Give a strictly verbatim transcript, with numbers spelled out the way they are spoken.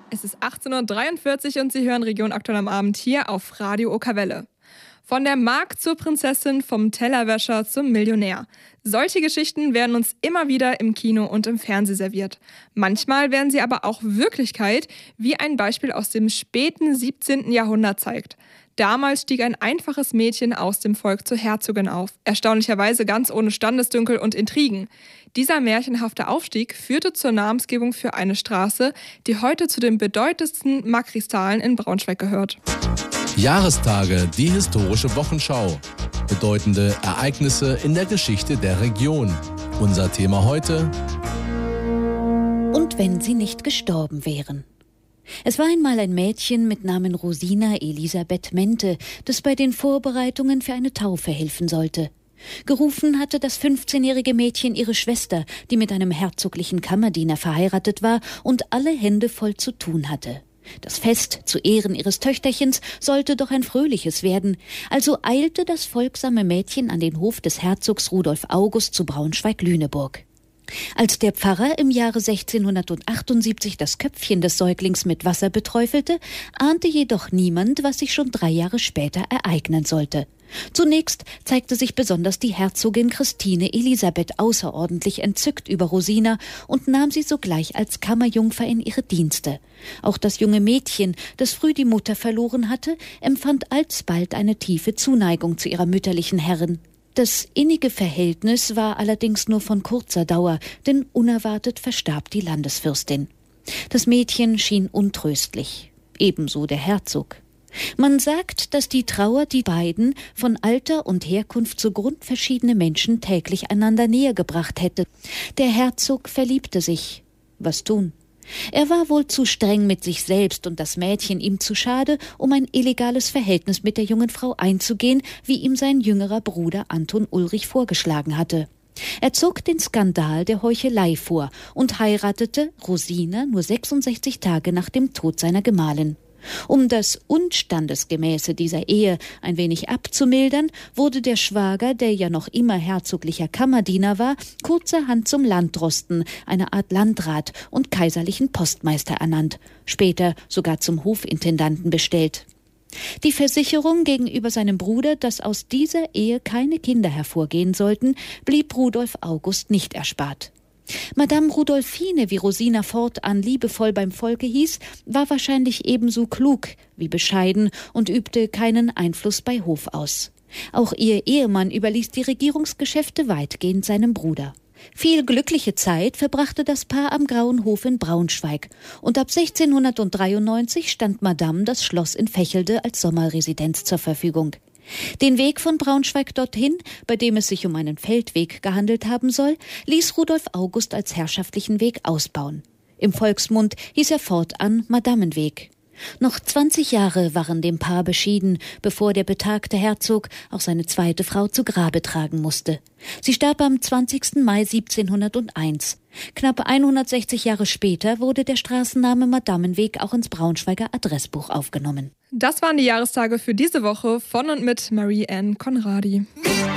Es ist achtzehn Uhr dreiundvierzig und Sie hören Region aktuell am Abend hier auf Radio Okerwelle. Von der Magd zur Prinzessin, vom Tellerwäscher zum Millionär. Solche Geschichten werden uns immer wieder im Kino und im Fernsehen serviert. Manchmal werden sie aber auch Wirklichkeit, wie ein Beispiel aus dem späten siebzehnten Jahrhundert zeigt. Damals stieg ein einfaches Mädchen aus dem Volk zur Herzogin auf. Erstaunlicherweise ganz ohne Standesdünkel und Intrigen. Dieser märchenhafte Aufstieg führte zur Namensgebung für eine Straße, die heute zu den bedeutendsten Makristalen in Braunschweig gehört. Jahrestage, die historische Wochenschau. Bedeutende Ereignisse in der Geschichte der Region. Unser Thema heute: Und wenn sie nicht gestorben wären. Es war einmal ein Mädchen mit Namen Rosina Elisabeth Mente, das bei den Vorbereitungen für eine Taufe helfen sollte. Gerufen hatte das fünfzehnjährige Mädchen ihre Schwester, die mit einem herzoglichen Kammerdiener verheiratet war und alle Hände voll zu tun hatte. Das Fest zu Ehren ihres Töchterchens sollte doch ein fröhliches werden, also eilte das folgsame Mädchen an den Hof des Herzogs Rudolf August zu Braunschweig-Lüneburg. Als der Pfarrer im Jahre sechzehnhundertachtundsiebzig das Köpfchen des Säuglings mit Wasser beträufelte, ahnte jedoch niemand, was sich schon drei Jahre später ereignen sollte. Zunächst zeigte sich besonders die Herzogin Christine Elisabeth außerordentlich entzückt über Rosina und nahm sie sogleich als Kammerjungfer in ihre Dienste. Auch das junge Mädchen, das früh die Mutter verloren hatte, empfand alsbald eine tiefe Zuneigung zu ihrer mütterlichen Herrin. Das innige Verhältnis war allerdings nur von kurzer Dauer, denn unerwartet verstarb die Landesfürstin. Das Mädchen schien untröstlich, ebenso der Herzog. Man sagt, dass die Trauer die beiden von Alter und Herkunft so grundverschiedene Menschen täglich einander näher gebracht hätte. Der Herzog verliebte sich. Was tun? Er war wohl zu streng mit sich selbst und das Mädchen ihm zu schade, um ein illegales Verhältnis mit der jungen Frau einzugehen, wie ihm sein jüngerer Bruder Anton Ulrich vorgeschlagen hatte. Er zog den Skandal der Heuchelei vor und heiratete Rosina nur sechsundsechzig Tage nach dem Tod seiner Gemahlin. Um das Unstandesgemäße dieser Ehe ein wenig abzumildern, wurde der Schwager, der ja noch immer herzoglicher Kammerdiener war, kurzerhand zum Landdrosten, eine Art Landrat und kaiserlichen Postmeister ernannt, später sogar zum Hofintendanten bestellt. Die Versicherung gegenüber seinem Bruder, dass aus dieser Ehe keine Kinder hervorgehen sollten, blieb Rudolf August nicht erspart. Madame Rudolfine, wie Rosina fortan liebevoll beim Volke hieß, war wahrscheinlich ebenso klug wie bescheiden und übte keinen Einfluss bei Hof aus. Auch ihr Ehemann überließ die Regierungsgeschäfte weitgehend seinem Bruder. Viel glückliche Zeit verbrachte das Paar am Grauen Hof in Braunschweig und ab sechzehnhundertdreiundneunzig stand Madame das Schloss in Vechelde als Sommerresidenz zur Verfügung. Den Weg von Braunschweig dorthin, bei dem es sich um einen Feldweg gehandelt haben soll, ließ Rudolf August als herrschaftlichen Weg ausbauen. Im Volksmund hieß er fortan Madamenweg. Noch zwanzig Jahre waren dem Paar beschieden, bevor der betagte Herzog auch seine zweite Frau zu Grabe tragen musste. Sie starb am zwanzigsten Mai siebzehnhunderteins. Knapp hundertsechzig Jahre später wurde der Straßenname Madamenweg auch ins Braunschweiger Adressbuch aufgenommen. Das waren die Jahrestage für diese Woche von und mit Marie-Anne Conradi.